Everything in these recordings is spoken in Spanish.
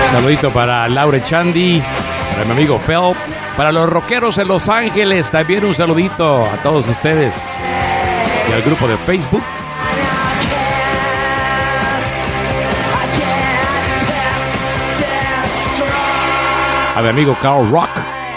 Saludito para Laura Chandy, para mi amigo Fel, para los rockeros en Los Ángeles, también un saludito a todos ustedes y al grupo de Facebook. A mi amigo Carl Rock.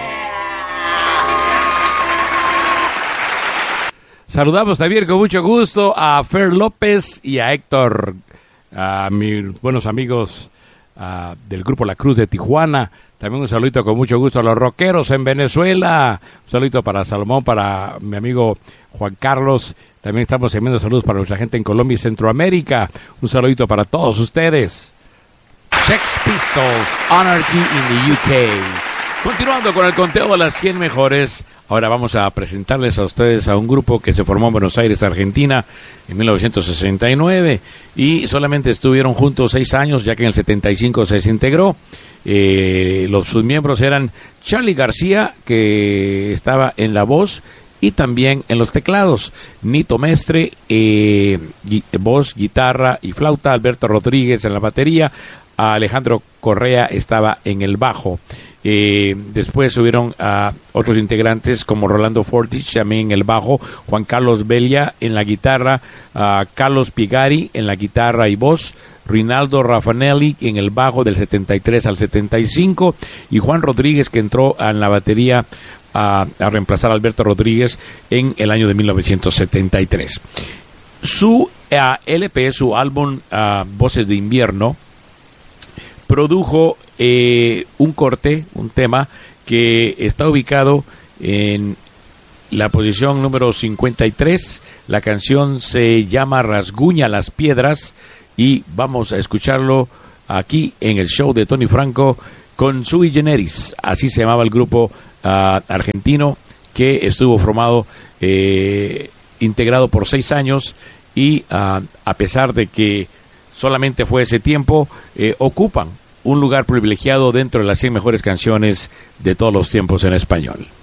Saludamos también con mucho gusto a Fer López y a Héctor, a mis buenos amigos del grupo La Cruz de Tijuana. También un saludito con mucho gusto a los rockeros en Venezuela. Un saludito para Salomón, para mi amigo Juan Carlos. También estamos enviando saludos para nuestra gente en Colombia y Centroamérica. Un saludito para todos ustedes. Sex Pistols, Anarchy in the UK. Continuando con el conteo de las 100 mejores, ahora vamos a presentarles a ustedes a un grupo que se formó en Buenos Aires, Argentina, en 1969, y solamente estuvieron juntos 6 años, ya que en el 75 se desintegró. Sus miembros eran Charly García, que estaba en la voz, y también en los teclados, Nito Mestre, voz, guitarra y flauta, Alberto Rodríguez en la batería, Alejandro Correa estaba en el bajo. Después hubieron otros integrantes como Rolando Fortich también en el bajo, Juan Carlos Belia en la guitarra, Carlos Pigari en la guitarra y voz, Rinaldo Raffanelli en el bajo del 73 al 75 y Juan Rodríguez, que entró en la batería a reemplazar a Alberto Rodríguez en el año de 1973. Su LP, su álbum Voces de Invierno, produjo un corte, un tema que está ubicado en la posición número 53. La canción se llama Rasguña las Piedras y vamos a escucharlo aquí en el show de Tony Franco con Sui Generis. Así se llamaba el grupo argentino que estuvo formado, integrado por 6 años y a pesar de que solamente fue ese tiempo, ocupan un lugar privilegiado dentro de las 100 mejores canciones de todos los tiempos en español.